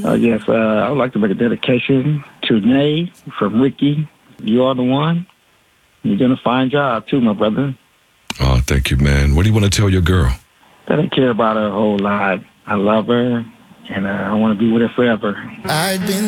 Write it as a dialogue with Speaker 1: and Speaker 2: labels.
Speaker 1: Yes, I would like to make a dedication to Nay from Ricky. You are the one. You're doing a fine job, too, my brother.
Speaker 2: Oh, thank you, man. What do you want to tell your girl?
Speaker 1: That I care about her a whole lot. I love her, and I want to be with her forever.
Speaker 3: I've been